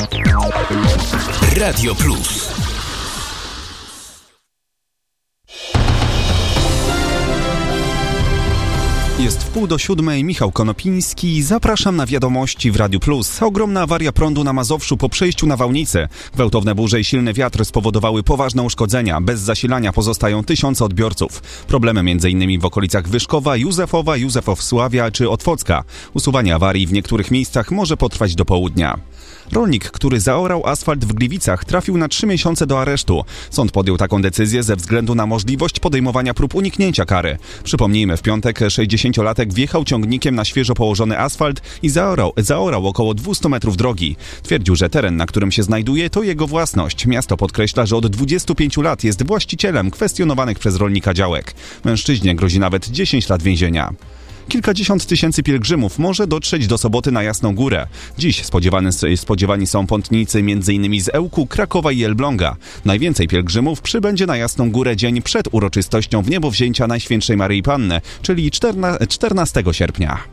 Radio Plus. Jest 6:30, Michał Konopiński. Zapraszam na wiadomości w Radiu Plus. Ogromna awaria prądu na Mazowszu po przejściu na Wałnicę. Gwałtowne burze i silny wiatr spowodowały poważne uszkodzenia. Bez zasilania pozostają tysiące odbiorców. Problemy m.in. w okolicach Wyszkowa, Józefowa, Józefowsławia czy Otwocka. Usuwanie awarii w niektórych miejscach może potrwać do południa. Rolnik, który zaorał asfalt w Gliwicach, trafił na 3 miesiące do aresztu. Sąd podjął taką decyzję ze względu na możliwość podejmowania prób uniknięcia kary. Przypomnijmy, w piątek 60-latek wjechał ciągnikiem na świeżo położony asfalt i zaorał około 200 metrów drogi. Twierdził, że teren, na którym się znajduje, to jego własność. Miasto podkreśla, że od 25 lat jest właścicielem kwestionowanych przez rolnika działek. Mężczyźnie grozi nawet 10 lat więzienia. Kilkadziesiąt tysięcy pielgrzymów może dotrzeć do soboty na Jasną Górę. Dziś spodziewani są pątnicy m.in. z Ełku, Krakowa i Elbląga. Najwięcej pielgrzymów przybędzie na Jasną Górę dzień przed uroczystością wniebowzięcia Najświętszej Maryi Panny, czyli 14 sierpnia.